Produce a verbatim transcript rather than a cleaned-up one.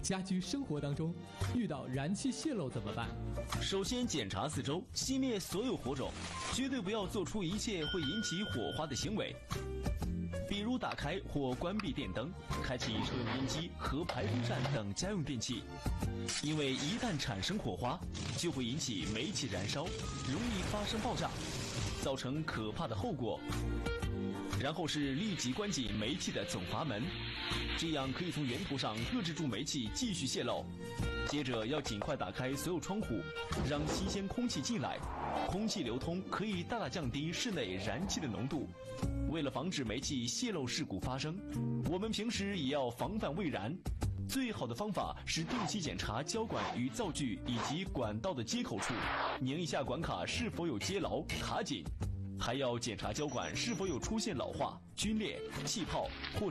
家居生活当中遇到燃气泄漏怎么办？ 首先检查四周，熄灭所有火种，绝对不要做出一切会引起火花的行为，比如打开或关闭电灯，开启抽油烟机和排风扇等家用电器，因为一旦产生火花，就会引起煤气燃烧，容易发生爆炸，造成可怕的后果。然后是立即关紧煤气的总阀门，这样可以从源头上遏制住煤气继续泄漏。接着要尽快打开所有窗户，让新鲜空气进来，空气流通可以大大降低室内燃气的浓度。为了防止煤气泄漏事故发生，我们平时也要防范未燃。最好的方法是定期检查胶管与灶具以及管道的接口处，拧一下管卡是否有接牢卡紧，还要检查胶管是否有出现老化、皲裂、气泡或